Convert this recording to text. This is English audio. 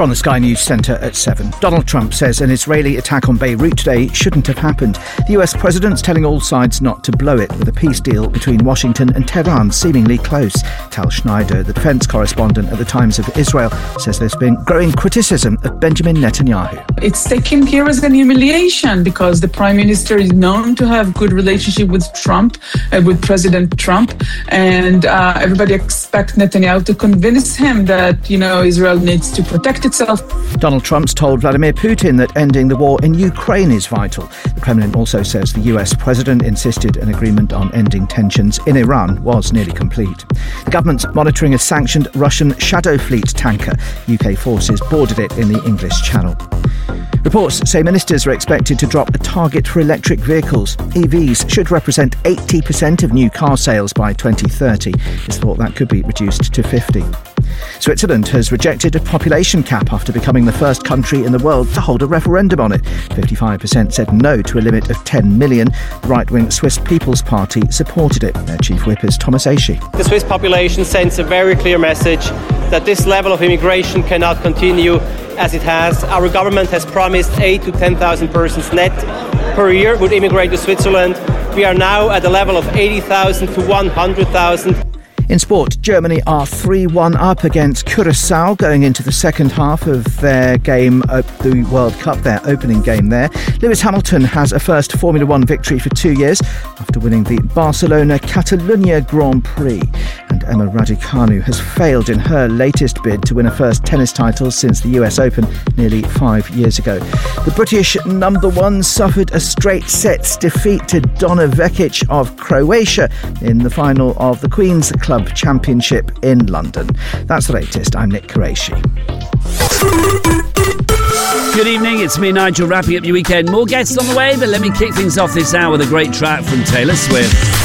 From the Sky News Centre at 7. Donald Trump says an Israeli attack on Beirut today shouldn't have happened. The US president's telling all sides not to blow it, with a peace deal between Washington and Tehran seemingly close. Tal Schneider, the defence correspondent at the Times of Israel, says there's been growing criticism of Benjamin Netanyahu. It's taken here as an humiliation because the Prime Minister is known to have good relationship with Trump, with President Trump, and everybody expects Netanyahu to convince him that, Israel needs to protect itself. Donald Trump's told Vladimir Putin that ending the war in Ukraine is vital. The Kremlin also says the US president insisted an agreement on ending tensions in Iran was nearly complete. The government's monitoring a sanctioned Russian Shadow Fleet tanker. UK forces boarded it in the English Channel. Reports say ministers are expected to drop a target for electric vehicles. EVs should represent 80% of new car sales by 2030. It's thought that could be reduced to 50%. Switzerland has rejected a population cap after becoming the first country in the world to hold a referendum on it. 55% said no to a limit of 10 million. The right-wing Swiss People's Party supported it. Their chief whip is Thomas Aishi. The Swiss population sends a very clear message that this level of immigration cannot continue as it has. Our government has promised 8,000 to 10,000 persons net per year would immigrate to Switzerland. We are now at a level of 80,000 to 100,000. In sport, Germany are 3-1 up against Curaçao going into the second half of their game, the World Cup, their opening game there. Lewis Hamilton has a first Formula One victory for 2 years after winning the Barcelona-Catalunya Grand Prix. And Emma Raducanu has failed in her latest bid to win a first tennis title since the US Open nearly 5 years ago. The British number one suffered a straight sets defeat to Donna Vekic of Croatia in the final of the Queen's Club Championship in London. That's the latest. I'm Nick Qureshi. Good evening, it's me, Nigel, wrapping up your weekend. More guests on the way, but let me kick things off this hour with a great track from Taylor Swift.